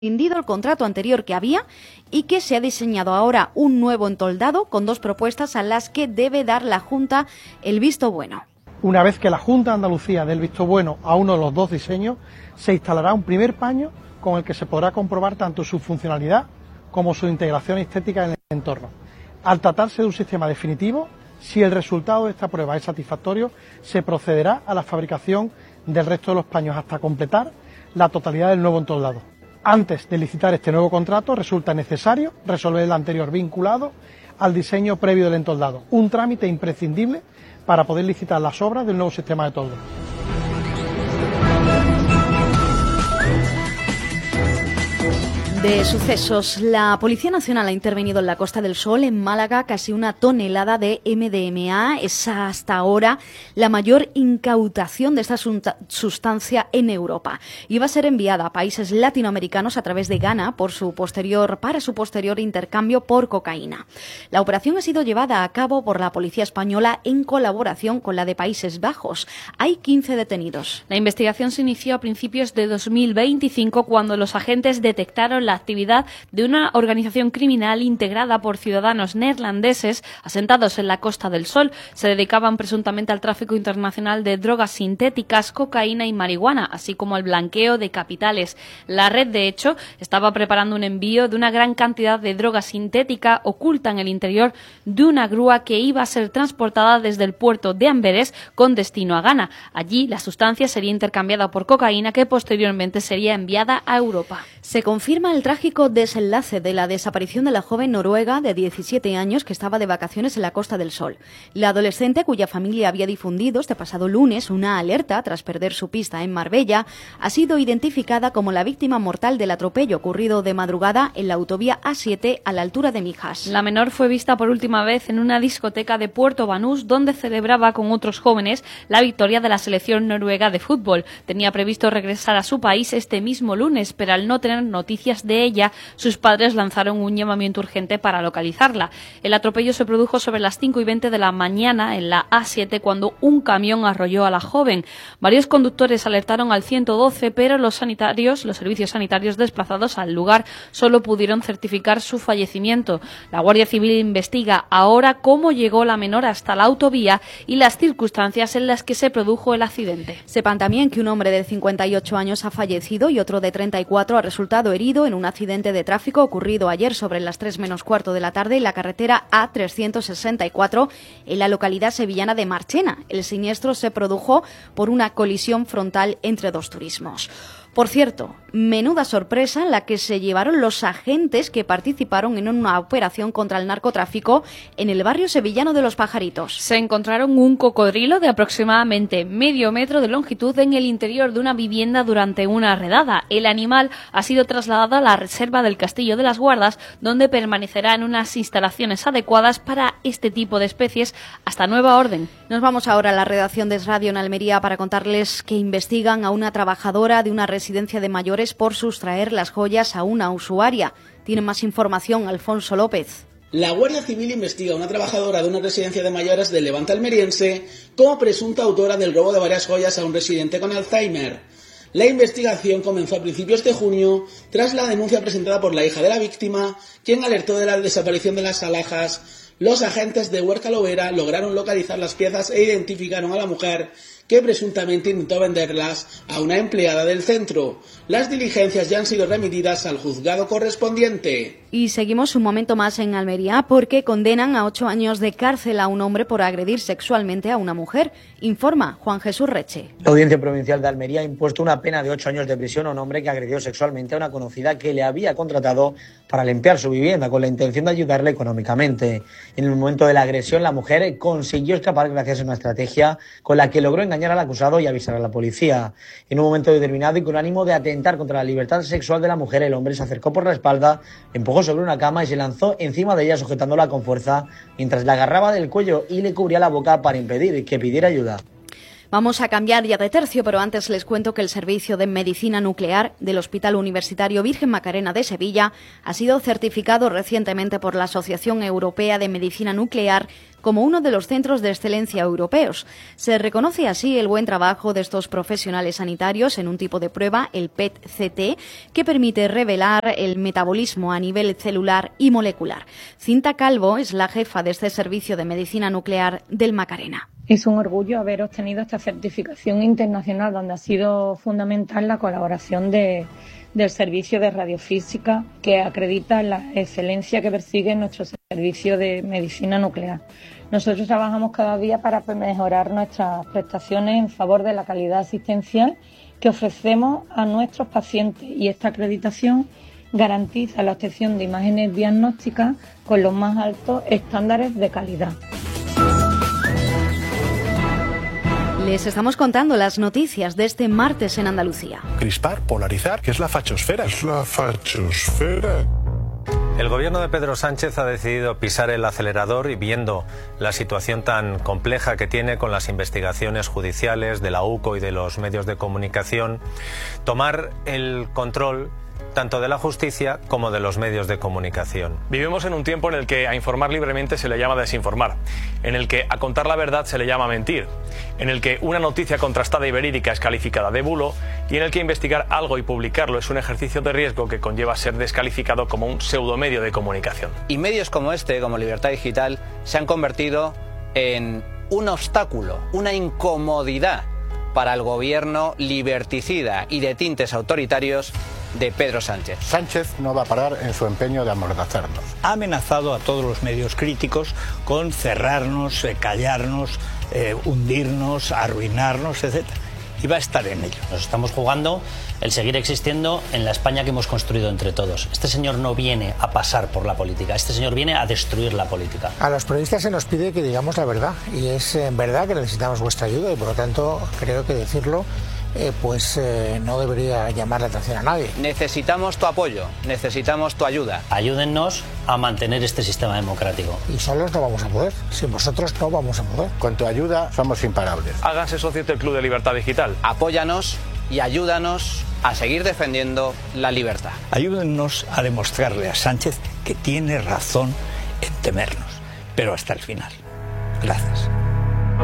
rescindido el contrato anterior que había y que se ha diseñado ahora un nuevo entoldado con dos propuestas a las que debe dar la Junta el visto bueno. Una vez que la Junta de Andalucía dé el visto bueno a uno de los dos diseños, se instalará un primer paño con el que se podrá comprobar tanto su funcionalidad como su integración estética en el entorno. Al tratarse de un sistema definitivo, si el resultado de esta prueba es satisfactorio, se procederá a la fabricación del resto de los paños hasta completar la totalidad del nuevo entoldado. Antes de licitar este nuevo contrato, resulta necesario resolver el anterior vinculado al diseño previo del entoldado, un trámite imprescindible para poder licitar las obras del nuevo sistema de toldo. De sucesos, la Policía Nacional ha intervenido en la Costa del Sol, en Málaga, casi 1 tonelada de MDMA. Es hasta ahora la mayor incautación de esta sustancia en Europa. Iba a ser enviada a países latinoamericanos a través de Ghana para su posterior intercambio por cocaína. La operación ha sido llevada a cabo por la Policía Española en colaboración con la de Países Bajos. Hay 15 detenidos. La investigación se inició a principios de 2025 cuando los agentes detectaron la actividad de una organización criminal integrada por ciudadanos neerlandeses asentados en la Costa del Sol. Se dedicaban presuntamente al tráfico internacional de drogas sintéticas, cocaína y marihuana, así como al blanqueo de capitales. La red, de hecho, estaba preparando un envío de una gran cantidad de droga sintética oculta en el interior de una grúa que iba a ser transportada desde el puerto de Amberes con destino a Ghana. Allí la sustancia sería intercambiada por cocaína que posteriormente sería enviada a Europa. Se confirma el trágico desenlace de la desaparición de la joven noruega de 17 años que estaba de vacaciones en la Costa del Sol. La adolescente, cuya familia había difundido este pasado lunes una alerta tras perder su pista en Marbella, ha sido identificada como la víctima mortal del atropello ocurrido de madrugada en la autovía A7 a la altura de Mijas. La menor fue vista por última vez en una discoteca de Puerto Banús, donde celebraba con otros jóvenes la victoria de la selección noruega de fútbol. Tenía previsto regresar a su país este mismo lunes, pero al no tener noticias de ella, sus padres lanzaron un llamamiento urgente para localizarla. El atropello se produjo sobre las 5:20 de la mañana en la A7 cuando un camión arrolló a la joven. Varios conductores alertaron al 112, pero los servicios sanitarios desplazados al lugar solo pudieron certificar su fallecimiento. La Guardia Civil investiga ahora cómo llegó la menor hasta la autovía y las circunstancias en las que se produjo el accidente. Sepan también que un hombre de 58 años ha fallecido y otro de 34 ha resultado herido en un accidente de tráfico ocurrido ayer sobre las 3 menos cuarto de la tarde en la carretera A364 en la localidad sevillana de Marchena. El siniestro se produjo por una colisión frontal entre dos turismos. Por cierto, menuda sorpresa la que se llevaron los agentes que participaron en una operación contra el narcotráfico en el barrio sevillano de Los Pajaritos. Se encontraron un cocodrilo de aproximadamente medio metro de longitud en el interior de una vivienda durante una redada. El animal ha sido trasladado a la reserva del Castillo de las Guardas, donde permanecerá en unas instalaciones adecuadas para este tipo de especies hasta nueva orden. Nos vamos ahora a la redacción de Es Radio en Almería para contarles que investigan a una trabajadora de una residencia de mayores por sustraer las joyas a una usuaria. Tiene más información Alfonso López. La Guardia Civil investiga a una trabajadora de una residencia de mayores del Levante almeriense como presunta autora del robo de varias joyas a un residente con Alzheimer. La investigación comenzó a principios de junio tras la denuncia presentada por la hija de la víctima, quien alertó de la desaparición de las alhajas. Los agentes de Huerca Lovera lograron localizar las piezas e identificaron a la mujer que presuntamente intentó venderlas a una empleada del centro. Las diligencias ya han sido remitidas al juzgado correspondiente. Y seguimos un momento más en Almería porque condenan a 8 años de cárcel a un hombre por agredir sexualmente a una mujer. Informa Juan Jesús Reche. La Audiencia Provincial de Almería ha impuesto una pena de 8 años de prisión a un hombre que agredió sexualmente a una conocida que le había contratado para limpiar su vivienda con la intención de ayudarle económicamente. En el momento de la agresión, la mujer consiguió escapar gracias a una estrategia con la que logró engañar al acusado y avisar a la policía. En un momento determinado y con ánimo de atentar contra la libertad sexual de la mujer, el hombre se acercó por la espalda, empujó sobre una cama y se lanzó encima de ella sujetándola con fuerza mientras la agarraba del cuello y le cubría la boca para impedir que pidiera ayuda. Vamos a cambiar ya de tercio, pero antes les cuento que el Servicio de Medicina Nuclear del Hospital Universitario Virgen Macarena de Sevilla ha sido certificado recientemente por la Asociación Europea de Medicina Nuclear como uno de los centros de excelencia europeos. Se reconoce así el buen trabajo de estos profesionales sanitarios en un tipo de prueba, el PET-CT, que permite revelar el metabolismo a nivel celular y molecular. Cinta Calvo es la jefa de este servicio de medicina nuclear del Macarena. Es un orgullo haber obtenido esta certificación internacional, donde ha sido fundamental la colaboración del servicio de radiofísica, que acredita la excelencia que persigue nuestro servicio de medicina nuclear. Nosotros trabajamos cada día para mejorar nuestras prestaciones en favor de la calidad asistencial que ofrecemos a nuestros pacientes, y esta acreditación garantiza la obtención de imágenes diagnósticas con los más altos estándares de calidad. Les estamos contando las noticias de este martes en Andalucía. Crispar, polarizar, ¿qué es la fachosfera? Es la fachosfera. El gobierno de Pedro Sánchez ha decidido pisar el acelerador y, viendo la situación tan compleja que tiene con las investigaciones judiciales de la UCO y de los medios de comunicación, tomar el control tanto de la justicia como de los medios de comunicación. Vivimos en un tiempo en el que a informar libremente se le llama desinformar, en el que a contar la verdad se le llama mentir, en el que una noticia contrastada y verídica es calificada de bulo, y en el que investigar algo y publicarlo es un ejercicio de riesgo que conlleva ser descalificado como un pseudomedio de comunicación. Y medios como este, como Libertad Digital, se han convertido en un obstáculo, una incomodidad para el gobierno liberticida y de tintes autoritarios de Pedro Sánchez. Sánchez no va a parar en su empeño de amordazarnos. Ha amenazado a todos los medios críticos con cerrarnos, callarnos, hundirnos, arruinarnos, etc. Y va a estar en ello. Nos estamos jugando el seguir existiendo en la España que hemos construido entre todos. Este señor no viene a pasar por la política, este señor viene a destruir la política. A los periodistas se nos pide que digamos la verdad, y es verdad que necesitamos vuestra ayuda, y por lo tanto creo que decirlo no debería llamar la atención a nadie. Necesitamos tu apoyo, necesitamos tu ayuda. Ayúdennos a mantener este sistema democrático. Y solos no vamos a poder, sin vosotros no vamos a poder. Con tu ayuda somos imparables. Háganse socio del Club de Libertad Digital. Apóyanos y ayúdanos a seguir defendiendo la libertad. Ayúdennos a demostrarle a Sánchez que tiene razón en temernos, pero hasta el final. Gracias.